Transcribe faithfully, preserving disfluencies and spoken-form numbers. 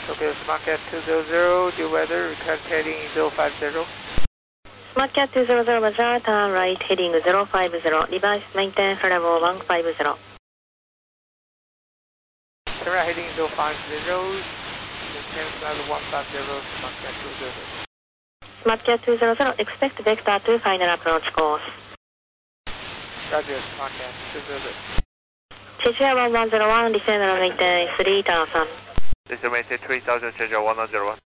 Okay, SmartCat two hundred, due weather, request heading zero five zero. SmartCat two hundred, Roger, turn right, heading zero five zero, device maintain level one five zero. Turn right heading zero five zero, maintain level one five zero, SmartCat two hundred. SmartCat two hundred, expect vector to final approach course. Roger, SmartCat two hundred. Cheshire one one zero one, descend and maintain three thousand. Descend maintain three thousand, Cheshire one one zero one.